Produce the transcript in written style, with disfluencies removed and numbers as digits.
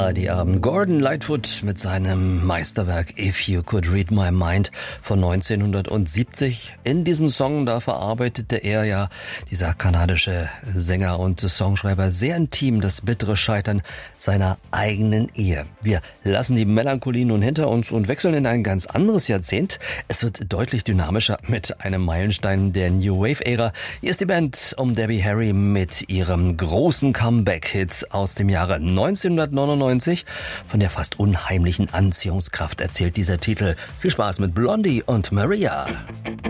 ARD-Abend. Gordon Lightfoot mit seinem Meisterwerk If You Could Read My Mind von 1970. In diesem Song, da verarbeitete er ja, dieser kanadische Sänger und Songschreiber, sehr intim das bittere Scheitern seiner eigenen Ehe. Wir lassen die Melancholie nun hinter uns und wechseln in ein ganz anderes Jahrzehnt. Es wird deutlich dynamischer mit einem Meilenstein der New Wave-Ära. Hier ist die Band um Debbie Harry mit ihrem großen Comeback-Hit aus dem Jahre 1999. Von der fast unheimlichen Anziehungskraft erzählt dieser Titel. Viel Spaß mit Blondie und Maria.